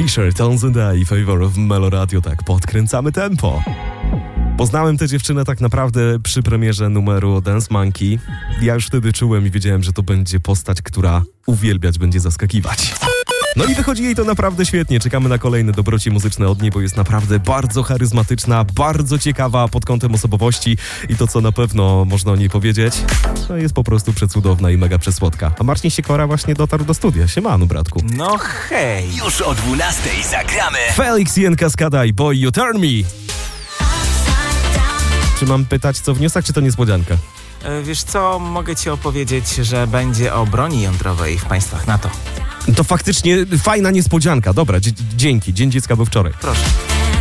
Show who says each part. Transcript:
Speaker 1: Fisher, Townsend i Favor of Meloradio, tak podkręcamy tempo. Poznałem tę dziewczynę tak naprawdę przy premierze numeru Dance Monkey. Ja już wtedy czułem i wiedziałem, że to będzie postać, która uwielbiać będzie zaskakiwać. No i wychodzi jej to naprawdę świetnie. Czekamy na kolejne dobroci muzyczne od niej, bo jest naprawdę bardzo charyzmatyczna, bardzo ciekawa pod kątem osobowości i to, co na pewno można o niej powiedzieć, to jest po prostu przecudowna i mega przesłodka. A Marcin Siekora właśnie dotarł do studia. Siemano, bratku.
Speaker 2: No hej!
Speaker 3: Już o 12 zagramy.
Speaker 1: Felix Jen Cascada i Boy You Turn Me. Czy mam pytać, co w newsach, czy to niespodzianka?
Speaker 2: Wiesz co, mogę ci opowiedzieć, że będzie o broni jądrowej w państwach NATO.
Speaker 1: To faktycznie fajna niespodzianka. Dobra, dzięki. Dzień Dziecka był wczoraj.
Speaker 2: Proszę.